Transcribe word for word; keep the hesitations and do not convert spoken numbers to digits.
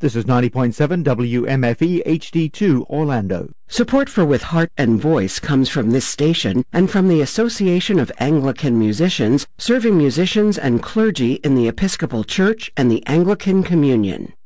This is ninety point seven W M F E H D two Orlando. Support for With Heart and Voice comes from this station and from the Association of Anglican Musicians, serving musicians and clergy in the Episcopal Church and the Anglican Communion.